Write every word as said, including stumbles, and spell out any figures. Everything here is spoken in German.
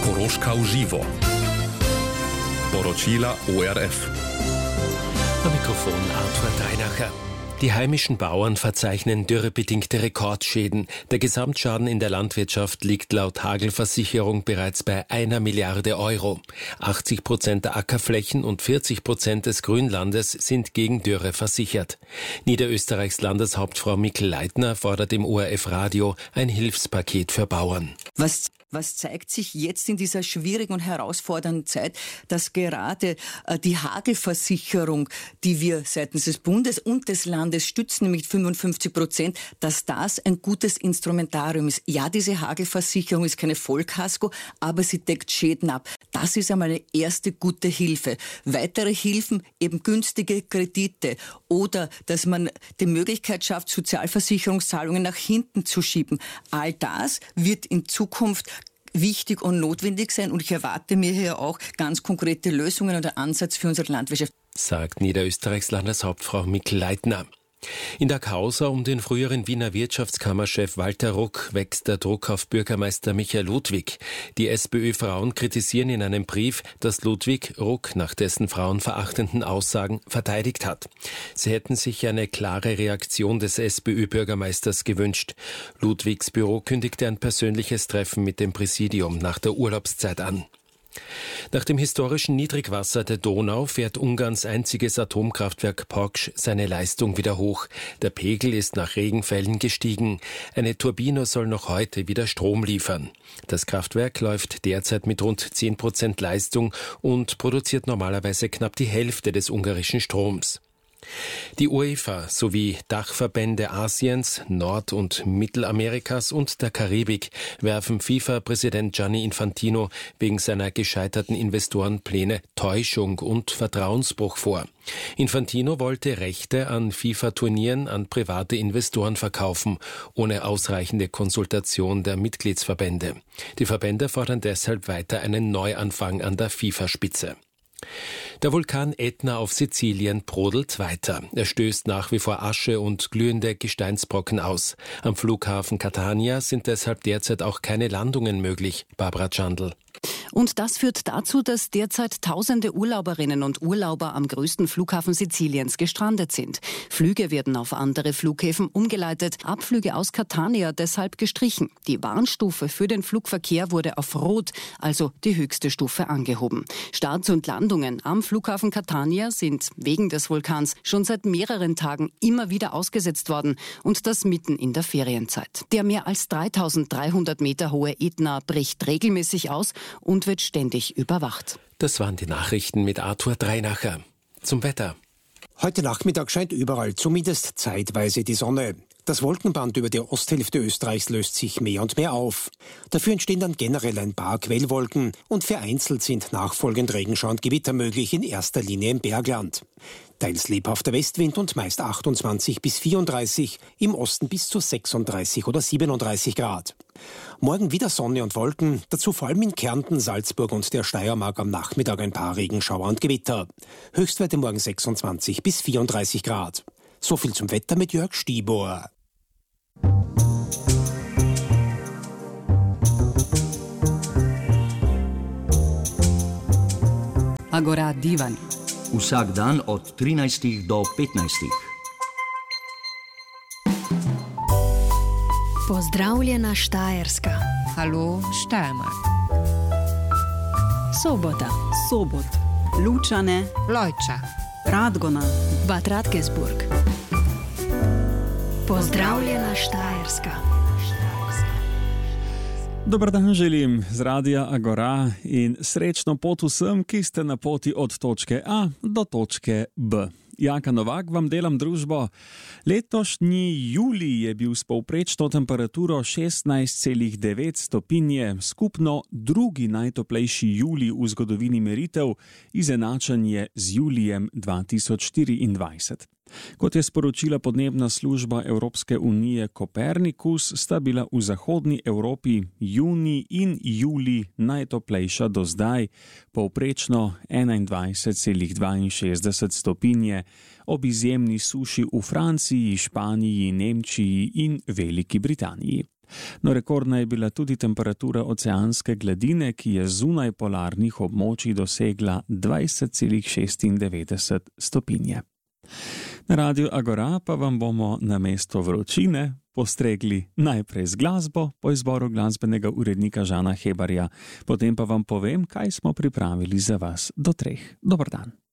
Koroška v živo. Poročila O R F. Am Mikrofon Arthur Dreinacher. Die heimischen Bauern verzeichnen dürrebedingte Rekordschäden. Der Gesamtschaden in der Landwirtschaft liegt laut Hagelversicherung bereits bei einer Milliarde Euro. achtzig Prozent der Ackerflächen und vierzig Prozent des Grünlandes sind gegen Dürre versichert. Niederösterreichs Landeshauptfrau Mikl-Leitner fordert im O R F-Radio ein Hilfspaket für Bauern. Was Was zeigt sich jetzt in dieser schwierigen und herausfordernden Zeit, dass gerade äh, die Hagelversicherung, die wir seitens des Bundes und des Landes stützen, nämlich fünfundfünfzig Prozent, dass das ein gutes Instrumentarium ist. Ja, diese Hagelversicherung ist keine Vollkasko, aber sie deckt Schäden ab. Das ist einmal eine erste gute Hilfe. Weitere Hilfen, eben günstige Kredite oder dass man die Möglichkeit schafft, Sozialversicherungszahlungen nach hinten zu schieben. All das wird in Zukunft wichtig und notwendig sein und ich erwarte mir hier auch ganz konkrete Lösungen oder Ansatz für unsere Landwirtschaft. Sagt Niederösterreichs Landeshauptfrau Mikl-Leitner. In der Causa um den früheren Wiener Wirtschaftskammerchef Walter Ruck wächst der Druck auf Bürgermeister Michael Ludwig. Die SPÖ-Frauen kritisieren in einem Brief, dass Ludwig Ruck nach dessen frauenverachtenden Aussagen verteidigt hat. Sie hätten sich eine klare Reaktion des SPÖ-Bürgermeisters gewünscht. Ludwigs Büro kündigte ein persönliches Treffen mit dem Präsidium nach der Urlaubszeit an. Nach dem historischen Niedrigwasser der Donau fährt Ungarns einziges Atomkraftwerk Paks seine Leistung wieder hoch. Der Pegel ist nach Regenfällen gestiegen. Eine Turbine soll noch heute wieder Strom liefern. Das Kraftwerk läuft derzeit mit rund zehn Prozent Leistung und produziert normalerweise knapp die Hälfte des ungarischen Stroms. Die UEFA sowie Dachverbände Asiens, Nord- und Mittelamerikas und der Karibik werfen FIFA-Präsident Gianni Infantino wegen seiner gescheiterten Investorenpläne Täuschung und Vertrauensbruch vor. Infantino wollte Rechte an FIFA-Turnieren an private Investoren verkaufen, ohne ausreichende Konsultation der Mitgliedsverbände. Die Verbände fordern deshalb weiter einen Neuanfang an der FIFA-Spitze. Der Vulkan Ätna auf Sizilien brodelt weiter. Er stößt nach wie vor Asche und glühende Gesteinsbrocken aus. Am Flughafen Catania sind deshalb derzeit auch keine Landungen möglich. Barbara Chandl. Und das führt dazu, dass derzeit tausende Urlauberinnen und Urlauber am größten Flughafen Siziliens gestrandet sind. Flüge werden auf andere Flughäfen umgeleitet, Abflüge aus Catania deshalb gestrichen. Die Warnstufe für den Flugverkehr wurde auf Rot, also die höchste Stufe, angehoben. Starts und Landungen am Flughafen Catania sind wegen des Vulkans schon seit mehreren Tagen immer wieder ausgesetzt worden und das mitten in der Ferienzeit. Der mehr als dreitausenddreihundert Meter hohe Ätna bricht regelmäßig aus und wird ständig überwacht. Das waren die Nachrichten mit Arthur Dreinacher. Zum Wetter. Heute Nachmittag scheint überall zumindest zeitweise die Sonne. Das Wolkenband über der Osthälfte Österreichs löst sich mehr und mehr auf. Dafür entstehen dann generell ein paar Quellwolken und vereinzelt sind nachfolgend Regenschauer und Gewitter möglich, in erster Linie im Bergland. Teils lebhafter Westwind und meist achtundzwanzig bis vierunddreißig, im Osten bis zu sechsunddreißig oder siebenunddreißig Grad. Morgen wieder Sonne und Wolken, dazu vor allem in Kärnten, Salzburg und der Steiermark am Nachmittag ein paar Regenschauer und Gewitter. Höchstwerte morgen sechsundzwanzig bis vierunddreißig Grad. So viel zum Wetter mit Jörg Stibor. Agora Divan. Vsak dan od trinajstih do petnajstih. Pozdravljena Štajerska. Hallo Steiermark. Sobota. Sobot. Lučane. Lojča. Radgona. Bad Radkersburg. Pozdravljena Štajerska. Dober dan želim z Radia Agora in srečno pot vsem, ki ste na poti od točke A do točke B. Jaka Novak vam delam družbo. Letošnji julij je bil s povprečno temperaturo šestnajst celih devet stopinje, skupno drugi najtoplejši julij v zgodovini meritev, izenačen je z julijem dva tisoč štiriindvajset. Kot je sporočila podnebna služba Evropske unije Kopernikus, sta bila v zahodni Evropi junij in julij najtoplejša do zdaj, povprečno enaindvajset celih dvainšestdeset stopinje, ob izjemni suši v Franciji, Španiji, Nemčiji in Veliki Britaniji. No, rekordna je bila tudi temperatura oceanske gladine, ki je zunaj polarnih območij dosegla dvajset celih šestindevetdeset stopinje. Na Radiu Agora pa vam bomo namesto vročine postregli najprej z glasbo po izboru glasbenega urednika Žana Hebarja, potem pa vam povem, kaj smo pripravili za vas do treh. Dober dan.